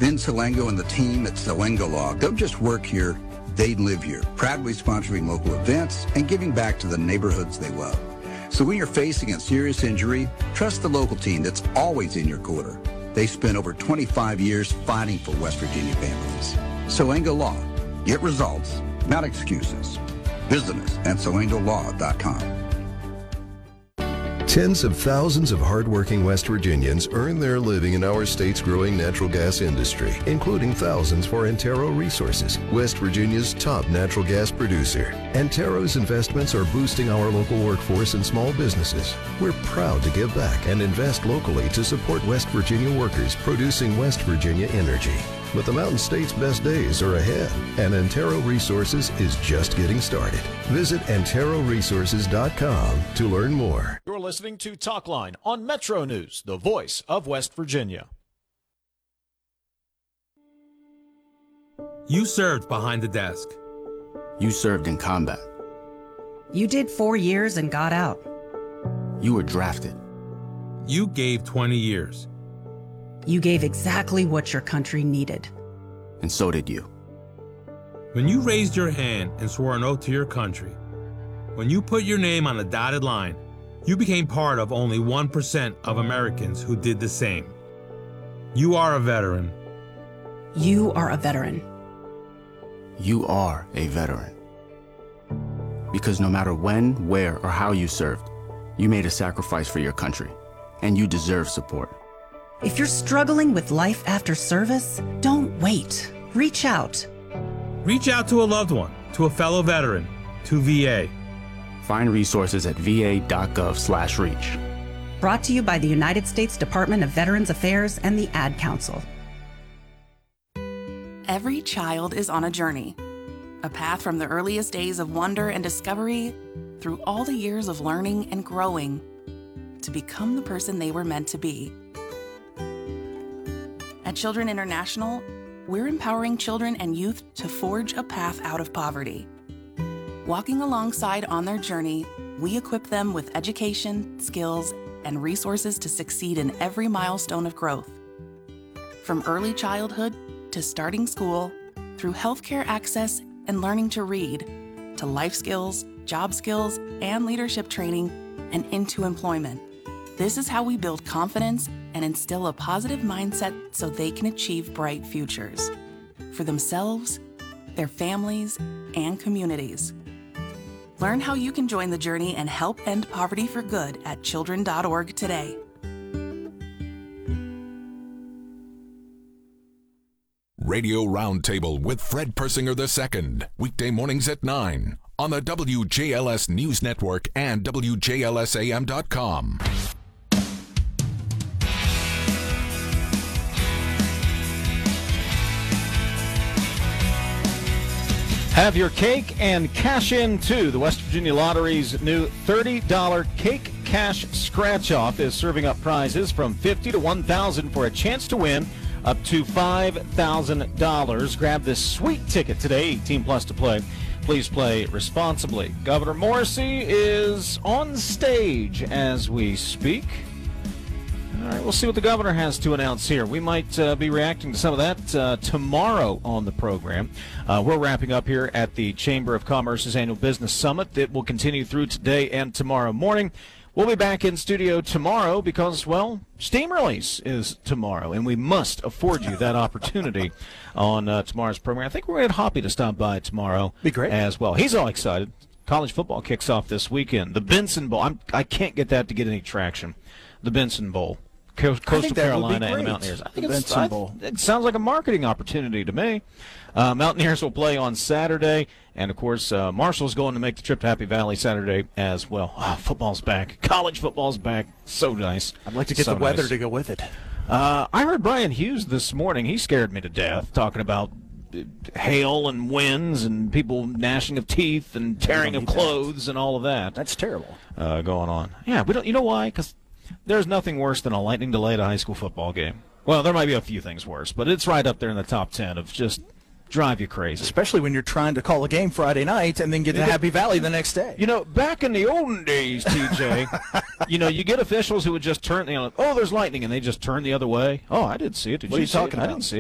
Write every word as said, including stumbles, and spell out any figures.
Ben Salengo and the team at Salengo Law don't just work here, they live here, proudly sponsoring local events and giving back to the neighborhoods they love. So when you're facing a serious injury, trust the local team that's always in your corner. They spent over twenty-five years fighting for West Virginia families. Salengo Law. Get results, not excuses. Visit us at salengo law dot com. Tens of thousands of hardworking West Virginians earn their living in our state's growing natural gas industry, including thousands for Antero Resources, West Virginia's top natural gas producer. Antero's investments are boosting our local workforce and small businesses. We're proud to give back and invest locally to support West Virginia workers producing West Virginia energy. But the Mountain State's best days are ahead, and Antero Resources is just getting started. Visit antero resources dot com to learn more. You're listening to Talkline on Metro News, the voice of West Virginia. You served behind the desk. You served in combat. You did four years and got out. You were drafted. You gave twenty years. You gave exactly what your country needed. And so did you. When you raised your hand and swore an oath to your country, when you put your name on a dotted line, you became part of only one percent of Americans who did the same. You are a veteran. You are a veteran. You are a veteran. Because no matter when, where, or how you served, you made a sacrifice for your country, and you deserve support. If you're struggling with life after service, don't wait. Reach out. Reach out to a loved one, to a fellow veteran, to V A. Find resources at v a dot gov slash reach. Brought to you by the United States Department of Veterans Affairs and the Ad Council. Every child is on a journey, a path from the earliest days of wonder and discovery through all the years of learning and growing to become the person they were meant to be. At Children International, we're empowering children and youth to forge a path out of poverty. Walking alongside on their journey, we equip them with education, skills, and resources to succeed in every milestone of growth. From early childhood to starting school, through healthcare access and learning to read, to life skills, job skills, and leadership training, and into employment. This is how we build confidence and instill a positive mindset so they can achieve bright futures for themselves, their families, and communities. Learn how you can join the journey and help end poverty for good at children dot org today. Radio Roundtable with Fred Persinger the Second, weekday mornings at nine on the W J L S News Network and W J L S A M dot com. Have your cake and cash in too. The West Virginia Lottery's new thirty dollar Cake Cash Scratch-Off is serving up prizes from fifty dollars to one thousand dollars for a chance to win up to five thousand dollars. Grab this sweet ticket today, eighteen plus to play. Please play responsibly. Governor Morrisey is on stage as we speak. All right, we'll see what the governor has to announce here. We might uh, be reacting to some of that uh, tomorrow on the program. Uh, we're wrapping up here at the Chamber of Commerce's annual business summit. It will continue through today and tomorrow morning. We'll be back in studio tomorrow because, well, Steam Release is tomorrow, and we must afford you that opportunity on uh, tomorrow's program. I think we're going to get Hoppy to stop by tomorrow. Be great. As well. He's all excited. College football kicks off this weekend. The Benson Bowl. I'm, I can't get that to get any traction. The Benson Bowl. Coastal Carolina and the Mountaineers. I think the it's, Benson I, Bowl. It sounds like a marketing opportunity to me. Uh, Mountaineers will play on Saturday, and of course, uh, Marshall's going to make the trip to Happy Valley Saturday as well. Oh, football's back. College football's back. So nice. I'd like to get so the weather nice. to go with it. Uh, I heard Brian Hughes this morning. He scared me to death, talking about hail and winds and people gnashing of teeth and tearing of clothes that. and all of that. That's terrible. Uh, going on. Yeah, we don't. You know why? Because there's nothing worse than a lightning delay at a high school football game. Well, there might be a few things worse, but it's right up there in the top ten of just drive you crazy. Especially when you're trying to call a game Friday night and then get to Happy Valley the next day. You know, back in the olden days, T J, you know, you get officials who would just turn, you know, oh, there's lightning, and they just turn the other way. Oh, I didn't see it. Did what you are you see talking it? about? I didn't see it.